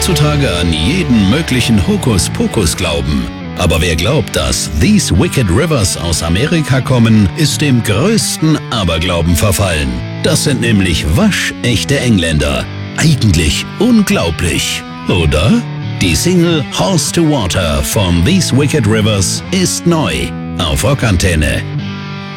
heutzutage an jeden möglichen Hokuspokus glauben. Aber wer glaubt, dass These Wicked Rivers aus Amerika kommen, ist dem größten Aberglauben verfallen. Das sind nämlich waschechte Engländer. Eigentlich unglaublich, oder? Die Single Horse to Water von These Wicked Rivers ist neu auf Rockantenne.